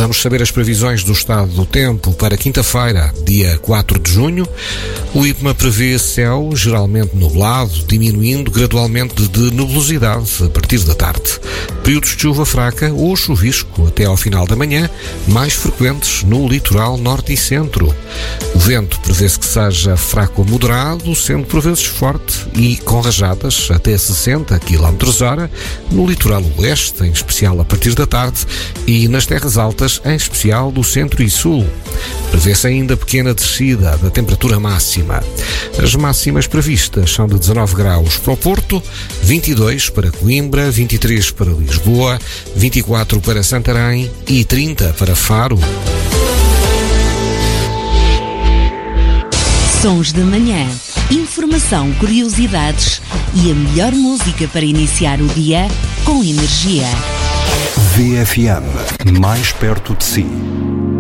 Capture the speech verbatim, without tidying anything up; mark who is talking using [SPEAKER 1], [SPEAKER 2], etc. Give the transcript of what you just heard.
[SPEAKER 1] Vamos saber as previsões do estado do tempo para quinta-feira, dia quatro de junho. O IPMA prevê céu geralmente nublado, diminuindo gradualmente de nebulosidade a partir da tarde. Períodos de chuva fraca ou chuvisco até ao final da manhã, mais frequentes no litoral norte e centro. O vento prevê-se que seja fraco a moderado, sendo por vezes forte e com rajadas até sessenta quilómetros por hora no litoral oeste, em especial a partir da tarde, e nas terras altas, em especial do centro e sul. Prevê-se ainda pequena descida da temperatura máxima. As máximas previstas são de dezanove graus para o Porto, vinte e dois para Coimbra, vinte e três para Lisboa, vinte e quatro para Santarém e trinta para Faro.
[SPEAKER 2] Sons da Manhã. Informação, curiosidades e a melhor música para iniciar o dia com energia.
[SPEAKER 3] V F M, mais perto de si.